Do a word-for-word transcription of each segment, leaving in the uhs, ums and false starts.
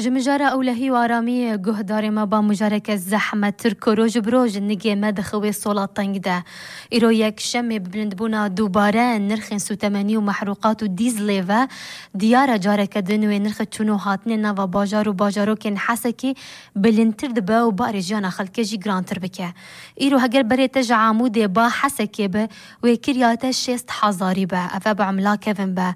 جمجارة أولهي وارامي جهدار ما با مجارك الزحمة تركو روج بروج نجي مدخوي صولة طنجدة إيرو يك شمي ببلندبونا دوباره نرخن سو تماني ومحروقات وديزليفا ديارة جارك دنوي نرخ تشونو هاتني نافا باجارو باجارو كن حسكي بلنتر دبا وباري جانا خلقه جي جرانتر بكه إيرو هجر بريتج عمودي با حسكي با وكرياته شيست حزاري با أفا بعملا كيفن با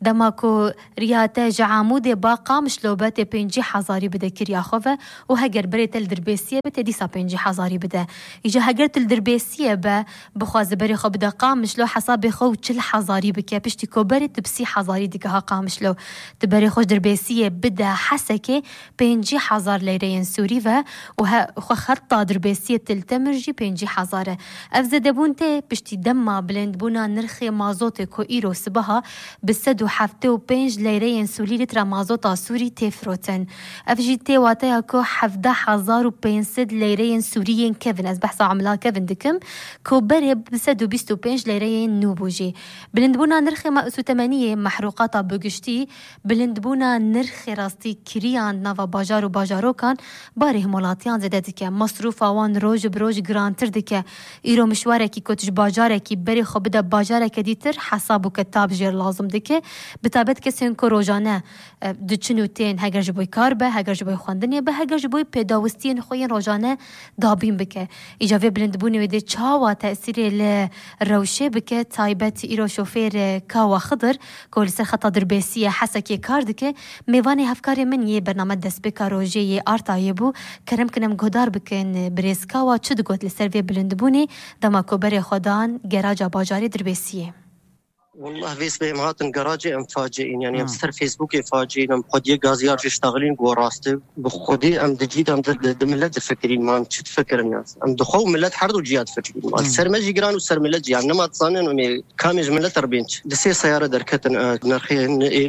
دماكو رياته عمودي با قامش لوباتي بينجي حزاري بدا كريا خوفه وهجر بريت الدربيسية بتديسا بينجي حزاري بدا إجا هجرت الدربيسية با بخواز بري خو بدا قامش لو حسابي خو تشل حزاري بكا بشتي كوبري تبسي حزاري ديكها قامش لو تبري خوش دربيسية بدا حسكي بينجي حزار ليرين سوريفا وها خو خطة دربيسية تلتمرجي بينجي حزارة أفزد بونتي بشتي دما بلند بونا نرخي مازوتي كو إيرو سبها بسدو حفتي وبينج ليرين سوري لترا مازوتا سوري تفروتن أفجي تي واتيا كو حفده حزار وبينسد ليرين سوريين كيفن أز بحثا عملا كيفن دكم كو بري بسدو بيستو بينج ليرين نوبوجي بلندبونا نرخي مأسو تمانية محروقاتا بوغشتي بلندبونا نرخي راستي كريان نافا باجارو باجارو كان باري همولاتيان زده دكا مصروفا وان روج بروج جرانتر دكا إيرو مشواركي كوتش باجاركي بري خو بدا باجارك ديتر حسابو كتاب جير لازم دكا بتابت كسين كو روجانه دچنو تين هگر جبوی کار به هگر جبوی خواندنی به هگر جبوی پیداوستین خوین روزانه دابین بکه ایجاوی بلندبونی ویده چاوا تأثیری لروشه بکه تایبت ایرو شوفیر کاوا خضر که لسر خطا دربیسیه حسکی کار دکه میوانی هفکاری من یه برنامه دست بکا روژه یه آرتایی بو کرم کنم گودار بکن بریز کاوا چو دگوت لسر وی بلندبونی دما کوبر خودان گراجا باجاری دربیسیه والله فيس بهم هاتن جراجي ام فاجئين يعني ام سر فيسبوك فاجئين ام قد يغازيار يشتغلين جو راستي بخدي ام دجيت ام ملت فكرين ما شو تفكر الناس ام دخو ملت حرد وجيات فكرين السر ما جي جران والسر ملت يعني ما تصانن كامج ملت ربينش دسي سياره دركتن نرخي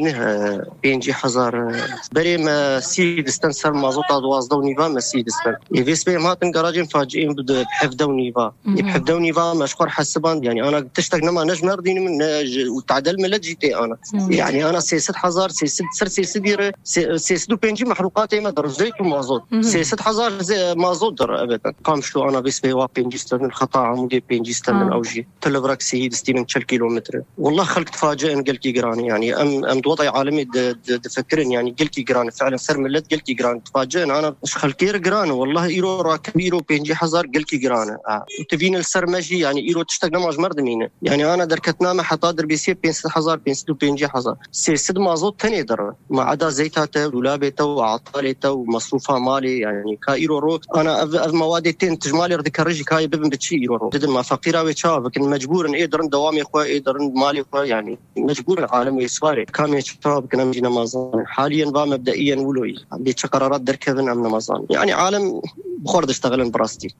انه بينجي حزار بري ما سي دستنسر مازوت دوازده ونيفا ما سي دستن فيس بهم هاتن جراجي فاجئين بحفده ونيفا بحفده ونيفا مشكور حسبان يعني انا تشتق نما نجم نردين من وتعدل ملت جيتي أنا يعني أنا سياسة حزار سياسة سر سياسة دير سياسة بينجي محروقات ما در زيت ومازوت سياسة حزار مازوت در أبدا قام شو أنا بس بيوا بينجي ستن الخطأ عمودي بينجي ستن من أوجي تلبرك سيد ستين كل كيلومتر والله خلق تفاجئ إن قلت جراني يعني أم أم دوضي عالمي دفكرن يعني قلت جراني فعلا سر ملت قلت جراني تفاجئ أنا إيش خلقير جراني والله إيرو راكب إيرو بينجي حزار قلت جراني وتبين السر ماشي يعني إيرو تشتغل نماج مرد مينه يعني أنا دركتنا ما حطا دربيسي بينسد حزار بينسد وبينجي حزار سيسد مازوت تاني در ما عدا زيتاته دولابته وعطالته ومصروفها مالي يعني كايرو رو أنا الموادتين تجمالي رد كرجي كاي ببن بتشي يرو رو جد ما فقيرة ويشاف لكن مجبور إن يقدرن دوامي إخوة يقدرن مالي إخوة يعني مجبور العالم يسواري كام يشاف كنا مجينا مازان حاليا با مبدئيا ولوي عندي قرارات دركبن أمنا مازان يعني عالم بخورد اشتغلن براستي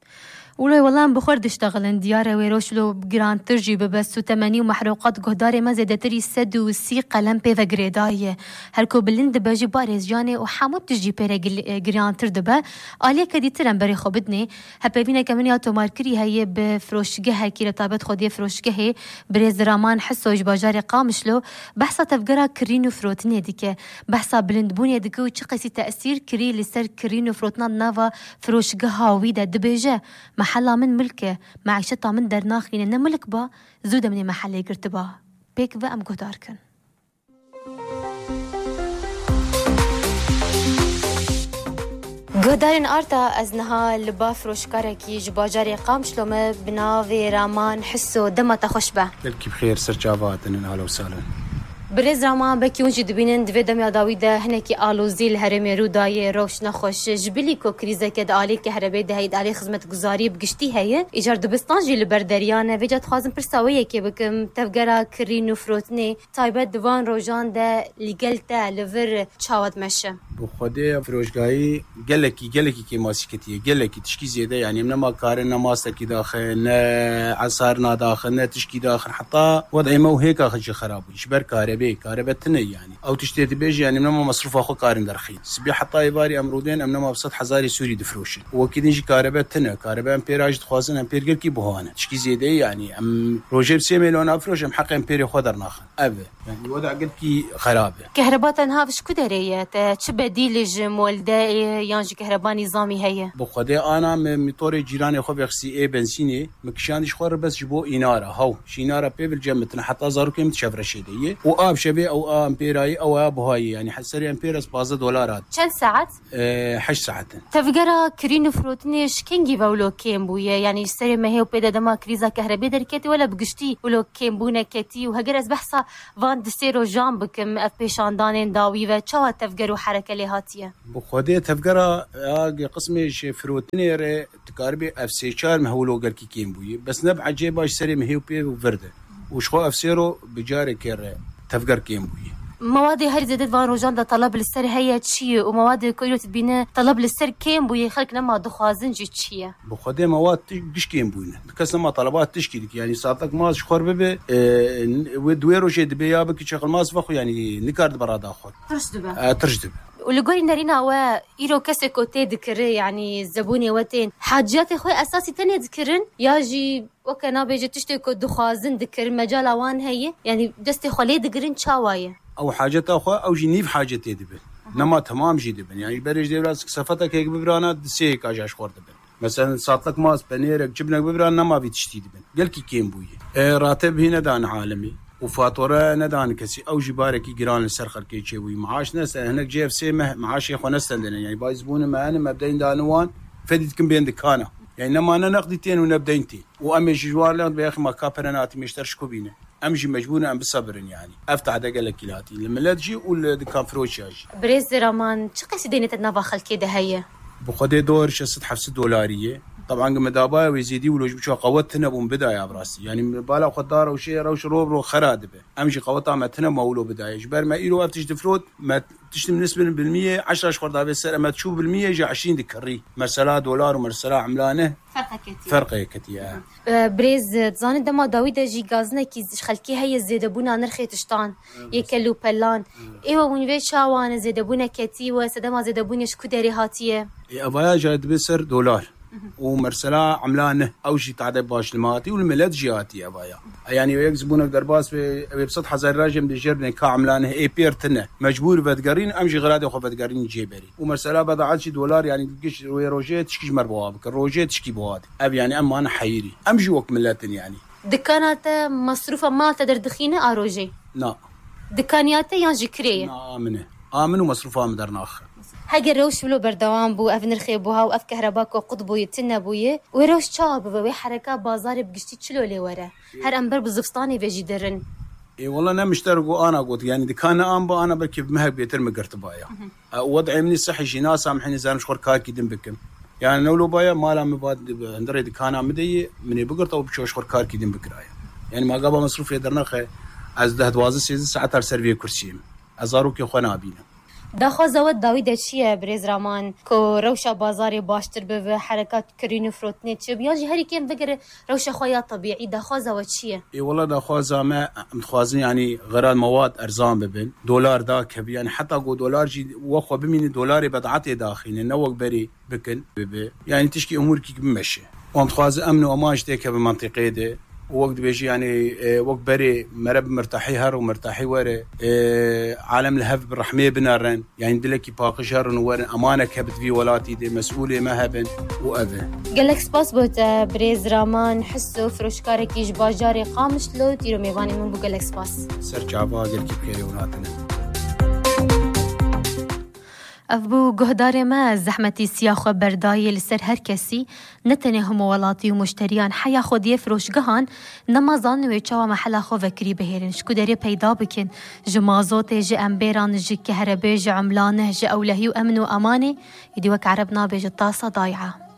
ولی والله بخورد اشتغلن دیاره ویروش لو گران ترجی ببست و تمانی و محروقات گهدار ما زده تری سد و سی قلم پی و گریدایه هر کو بلند باجی بارز جانه و حمود ترجی پیره گران تر دبه آلیه کدی ترم بری خوبدنی هپیبینه کمانی آتومار کری هیه بفروشگه ها کی رتابت خودی فروشگه برز رامان حسوش باجار قامش لو بحثا تفگرا کرین و فروتنی دیکه بحثا بلند بونی دیکه و چه قسی تأثیر کری لسر کرین و فروتنا نوا فروشگه هاوی ده دبیجه محلا من ملكه معيشتها من درناخين إن ملك با زودة من محل يقرت با بيك با أم قداركن قدارين آرتا أزنها لبا فروشكاركي جباجاري قامش لما بناوي رامان حسو دما تخش با للكي بخير سرجافات إن أهلا وسهلا برز راما بکی اونجا دبینن دوی دم یاداوی ده هنکی آلوزی الهرمی رو دای روش نخوش جبلی کو کریزه که دالی که هربی ده هید علی خدمت گزاری بگشتی هیه ایجار دبستان جی لبردریانه ویجاد خوازم پرساویه که بکم تفگرا کرین و فروتنی تایبت دوان روژان ده لگلتا لور چاود مشه بخوده فروشگاهی گلکی گلکی که ماسکتیه گلکی تشکی زیده يعني من ما كارن ماسكي داخل نه عصارنا داخل نه تشکی داخل حتى وضعي مو هيك اخذ خراب شبر كاري كهرباء كهرباء تنه يعني او تشتري بيجي يعني منما مصروف اخو كارن درخين سبي حتى يباري امرودين امنما بسط حزاري سوري دفروش وكيد نجي كهرباء تنه كهرباء امبيراج تخوازن امبير قال كي بوهانه تشكي زياده يعني ام روجيب سي مليون افروش ام حق امبير خضر ناخن ابي يعني الوضع قال كي خرابه كهرباء تنها فش كدريات تش بديل مولداء يانج كهرباء نظامي هي بخدا انا ميتوري جيراني خو بخسي اي بنزيني مكشاندش خور بس جبو اناره هاو شيناره بيبل جمتنا حتى زارو كم تشفر شيديه واب شبي او امبيراي او اب هاي يعني حسري امبيرس باز دولارات كم ساعات أه حش ساعات تفقرا كرين فروتنيش كينجي باولو كيم بويا يعني سري ما هي وبدا دما كريزا كهرباء دركتي ولا بقشتي ولو كيم بونا كتي وهجرس بحصه فان دسيرو جامبكم اف بيشاندان داوي و تشوا تفقروا حركه لهاتيه بخدا تفقرا قسمي فروتني ر تكاربي اف سي ار مهولو قال كي كيم بويا بس نبع جيباش سري ما هي وبي وفرده وشخو افسيرو بجاري كير تفقر كيم بوي مواد هر زدت فان روجان دا طلب للسر هي تشي ومواد كيلو تبينا طلب للسر كيم بوي خلق لما دخوازن جي تشي بخدي مواد تش كيم بوي كاس لما طلبات تشكي يعني صارتك ماز خور ببي اه ودويرو شي دبي بك شغل ماز فخو يعني نكارد براد اخر ترشدبه اه ترشدبه ولقول نارينا و إيرو كسي كوتي ذكري يعني الزبوني وتين حاجات خوي أساسي تاني ذكرن ياجي وكنا بيجي تشتري كود دخازن ذكر مجال وان هي يعني دستي خليه ذكرن شوايه أو حاجات أخو أو جنيف حاجات يدبن نما تمام جدبن يعني بريج دي راسك صفتك هيك ببرانات دسي كاجاش خور دبن مثلا صارتك ماس بنيرك جبنك ببران نما بيتشتي دبن قال كي كيم بوي اه راتب هنا دان عالمي وفاتوره ندان كسي او جباركي جيران السرخر كي تشوي معاش ناس هناك جي اف سي معاش يا اخو نستندنا يعني بايزبون معنا مبدئيا دانوان فديتكم بين دكانه يعني لما انا نقدتين ونبدينتين وامي جوار لهم يا اخي ما كابرناتي مشترشكو بينا امشي مجبونه ام بصبرن يعني افتح دقه كيلاتي لما لا تجي والدكان فروش يجي بريز رامان شقسي دينه نافخل كده هي بخدي دور شست حفص دولاريه طبعا مدابا ويزيدي ولوج بشو قوتنا بون بدايه براسي يعني بالا خضار وشي روش روبرو خرادبه امشي قوتها متنا مولو بدايه جبر ما ايلو افتش دفروت ما تشتم نسبه بالمية عشرة اشهر دابا سر ما تشوف بالمية جا عشرين دكري مرسلا دولار ومرسلا عملانه فرق كتير فرق كتير بريز تزان دما داوود جي غازنا كي خلكي هي زيدبونا نرخي تشتان يكلو بلان ايوا ونوي شاوان زيدبونا كتي وسدما زيدبوني شكو داري هاتيه ابايا جاد بسر دولار ومرسلا عملانه او شي تعدي باش الماتي والملات جياتي ابايا يعني يكسبونك درباس بسط حزر راجم دي جربني كعملانه اي بيرتنا مجبور بدقرين امشي غرادي خو بدقرين جيبري ومرسلا بدا عاد شي دولار يعني تقش روجيت تشكي مربوابك الروجيت تشكي بوادي اب يعني اما انا حيري امشي وك ملاتن يعني دكانات مصروفه ما تقدر دخينه اروجي لا دكانيات يانجي كريه لا امنه امن ومصروفها مدرنا اخر هاجر روش بلو بردوان بو اف نرخي بوها واف كهرباك وقطبو يتنا بويه وروش شاب بوي حركه بازار بقشتي تشلو لي ورا هر انبر بزفطاني بيجي درن اي والله انا مشترك انا قلت يعني دي كان ام انا بركب مهب بيتر مقرت بايا وضعي مني صحي شي ناس سامحيني زين مشخور كاكي دم بكم يعني نولو بايا ما لا مباد اندري دي كان مدي مني بقرت او بشوش خور كاكي دم بكرايا يعني ما قابا مصروف يدرنا خي از ده دوازه سيز ساعه سيرفي كرسيم ازارو كي خونا بينا داخل زود داوود شيء بريز رامان كو روشة بازاري باشتر به حركات كرينو فروتني تشب ياجي هري كيم فكر روشة خويا طبيعي داخل زود شيء اي والله داخل زعما متخازن يعني غير مواد ارزان ببن دولار داك يعني حتى قو دولار جي وخو بمين دولاري بدعتي داخلين نوق بري بكن ببي يعني تشكي امورك بمشي ومتخاز امن واماج تيك بمنطقه دي وقت بيجي يعني وقت بري مرب مرتاحي هر ومرتاحي ورا عالم الهف بالرحمه بنارن يعني دلكي باقي هر ورا امانه كبت في ولاتي دي مسؤوله ما هبن وابه قال لك سباس بوت بريز رامان حسو فروشكارك يج باجاري قامش لو تيرو ميواني من بو قال لك سباس سرجابا قال كي بخير ولاتنا أفبو جهدار ما زحمتي سياخ برداي لسر هر كسي نتنهم ولاتي ومشتريان حيا خود يفروش جهان نمازان ويتشوا محل خو فكري بهيرن شكو داري بيدا بكن جمازوت جي امبيران جي كهرباء جي عملانه جي اولهي وامن وامانه يدي وك عربنا بيج الطاسه ضايعه